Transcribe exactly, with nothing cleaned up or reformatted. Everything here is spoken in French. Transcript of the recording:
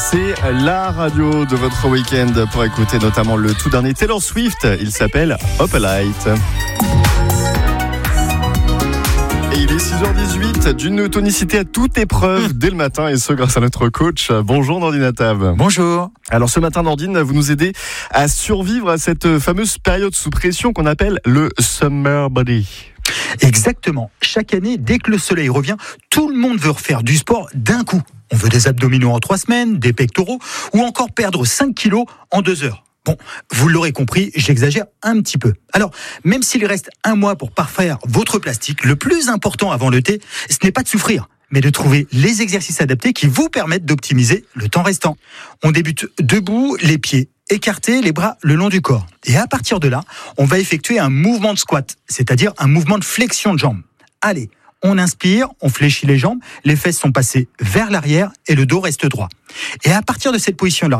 C'est la radio de votre week-end pour écouter notamment le tout dernier Taylor Swift. Il s'appelle Up a Light. Et il est six heures dix-huit, d'une tonicité à toute épreuve dès le matin, et ce grâce à notre coach. Bonjour Nordine Atab. Bonjour. Alors ce matin Nordine, vous nous aidez à survivre à cette fameuse période sous pression qu'on appelle le summer body. Exactement. Chaque année, dès que le soleil revient, tout le monde veut refaire du sport d'un coup. On veut des abdominaux en trois semaines, des pectoraux, ou encore perdre cinq kilos en deux heures. Bon, vous l'aurez compris, j'exagère un petit peu. Alors, même s'il reste un mois pour parfaire votre plastique, le plus important avant l'été, ce n'est pas de souffrir, mais de trouver les exercices adaptés qui vous permettent d'optimiser le temps restant. On débute debout, les pieds écartés, les bras le long du corps. Et à partir de là, on va effectuer un mouvement de squat, c'est-à-dire un mouvement de flexion de jambes. Allez, on inspire, on fléchit les jambes, les fesses sont passées vers l'arrière et le dos reste droit. Et à partir de cette position-là,